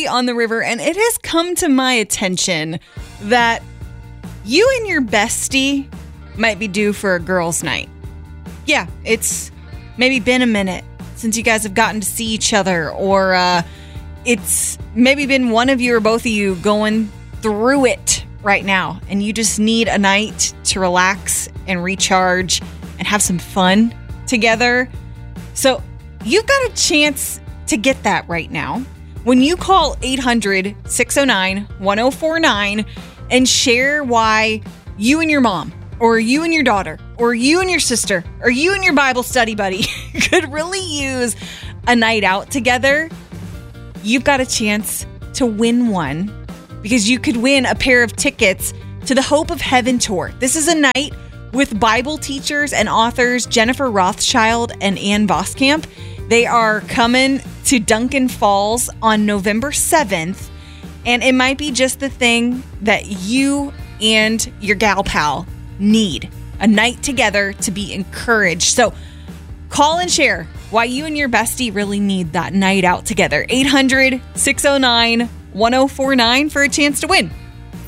Kelly on the River, and it has come to my attention that you and your bestie might be due for a girls' night. Yeah, it's maybe been a minute since you guys have gotten to see each other, or it's maybe been one of you or both of you going through it right now, and you just need a night to relax and recharge and have some fun together. So you've got a chance to get that right now when you call 800-609-1049 and share why you and your mom, or you and your daughter, or you and your sister, or you and your Bible study buddy could really use a night out together. You've got a chance to win one, because you could win a pair of tickets to the Hope of Heaven tour. This is a night with Bible teachers and authors Jennifer Rothschild and Ann Voskamp. They are coming to Duncan Falls on November 7th, and it might be just the thing that you and your gal pal need. A night together to be encouraged. So call and share why you and your bestie really need that night out together. 800-609-1049 for a chance to win.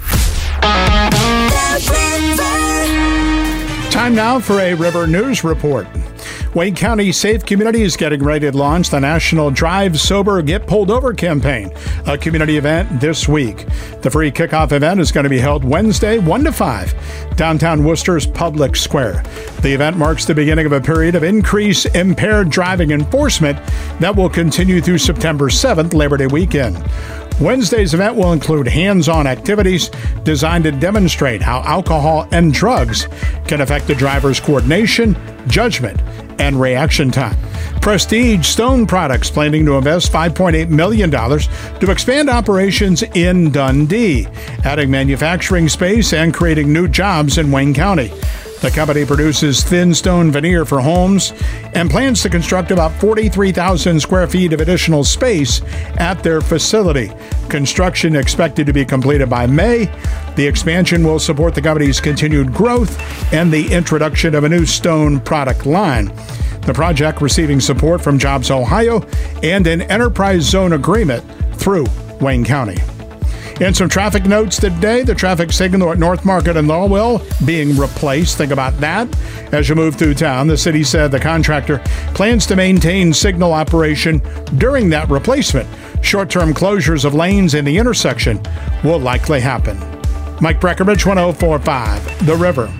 Time now for a River News Report. Wayne County Safe Community is getting ready to launch the National Drive Sober Get Pulled Over campaign, a community event this week. The free kickoff event is going to be held Wednesday, 1 to 5, downtown Worcester's Public Square. The event marks the beginning of a period of increased impaired driving enforcement that will continue through September 7th, Labor Day weekend. Wednesday's event will include hands-on activities designed to demonstrate how alcohol and drugs can affect the driver's coordination, judgment, and reaction time. Prestige Stone Products planning to invest $5.8 million to expand operations in Dundee, adding manufacturing space and creating new jobs in Wayne County. The company produces thin stone veneer for homes and plans to construct about 43,000 square feet of additional space at their facility. Construction expected to be completed by May. The expansion will support the company's continued growth and the introduction of a new stone product line. The project receiving support from Jobs Ohio and an enterprise zone agreement through Wayne County. And some traffic notes today. The traffic signal at North Market and Lowell being replaced. Think about that as you move through town. The city said the contractor plans to maintain signal operation during that replacement. Short-term closures of lanes in the intersection will likely happen. Mike Breckenridge, 104.5, The River.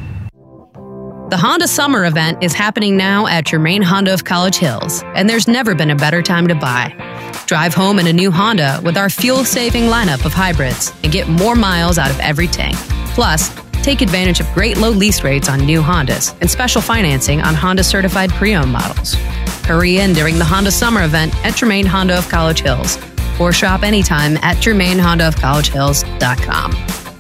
The Honda Summer event is happening now at Germain Honda of College Hills, and there's never been a better time to buy. Drive home in a new Honda with our fuel-saving lineup of hybrids and get more miles out of every tank. Plus, take advantage of great low lease rates on new Hondas and special financing on Honda-certified pre-owned models. Hurry in during the Honda Summer event at Germain Honda of College Hills, or shop anytime at GermainHondaofCollegeHills.com.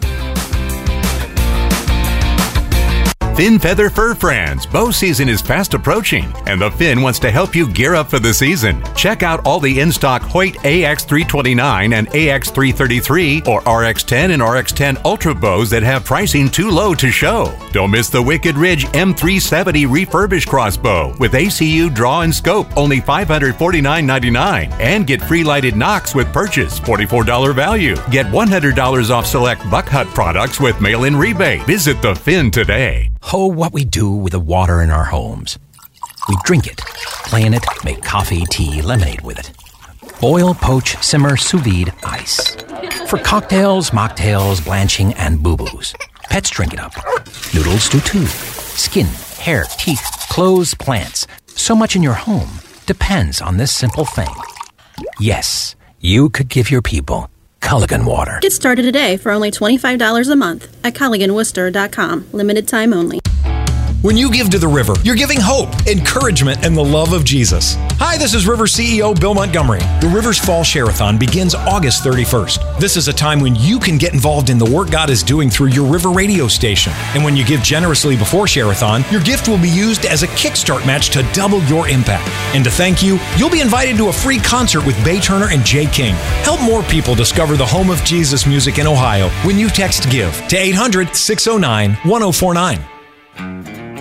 Finn Feather Fur Friends. Bow season is fast approaching, and the Finn wants to help you gear up for the season. Check out all the in-stock Hoyt AX329 and AX333 or RX10 and RX10 Ultra bows that have pricing too low to show. Don't miss the Wicked Ridge M370 refurbished crossbow with ACU draw and scope, only $549.99, and get free lighted nocks with purchase, $44 value. Get $100 off select Buck Hut products with mail-in rebate. Visit the Finn today. Oh, what we do with the water in our homes. We drink it, play in it, make coffee, tea, lemonade with it. Boil, poach, simmer, sous vide, ice. For cocktails, mocktails, blanching, and boo-boos. Pets drink it up. Noodles do too. Skin, hair, teeth, clothes, plants. So much in your home depends on this simple thing. Yes, you could give your people Culligan water. Get started today for only $25 a month at CulliganWorcester.com. Limited time only. When you give to the River, you're giving hope, encouragement, and the love of Jesus. Hi, this is River CEO Bill Montgomery. The River's Fall Share-a-thon begins August 31st. This is a time when you can get involved in the work God is doing through your River radio station. And when you give generously before Share-a-thon, your gift will be used as a kickstart match to double your impact. And to thank you, you'll be invited to a free concert with Bay Turner and Jay King. Help more people discover the home of Jesus music in Ohio when you text GIVE to 800-609-1049.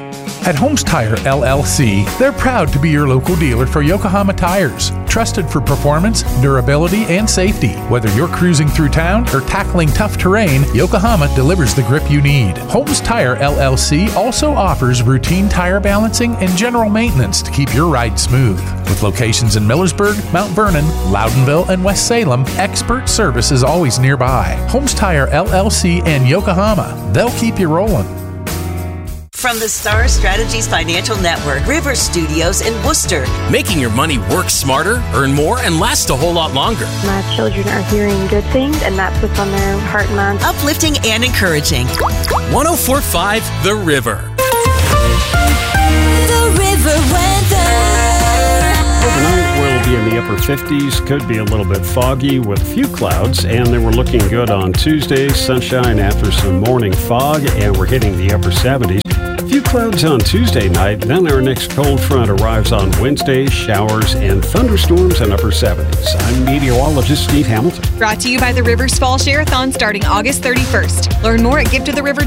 At Holmes Tire LLC, they're proud to be your local dealer for Yokohama tires. Trusted for performance, durability, and safety. Whether you're cruising through town or tackling tough terrain, Yokohama delivers the grip you need. Holmes Tire LLC also offers routine tire balancing and general maintenance to keep your ride smooth. With locations in Millersburg, Mount Vernon, Loudonville, and West Salem, expert service is always nearby. Holmes Tire LLC and Yokohama. They'll keep you rolling. From the Star Strategies Financial Network, River Studios in Worcester. Making your money work smarter, earn more, and last a whole lot longer. My children are hearing good things, and that's what's on their heart and mind. Uplifting and encouraging. 104.5 The River. The River weather. Overnight will be in the upper 50s, could be a little bit foggy with a few clouds, and then we're looking good on Tuesday, sunshine after some morning fog, and we're hitting the upper 70s. Few clouds on Tuesday night, then our next cold front arrives on Wednesday, showers and thunderstorms in upper 70s. I'm meteorologist Steve Hamilton. Brought to you by the Rivers Fall Share-a-thon starting August 31st. Learn more at givetotheriver.com.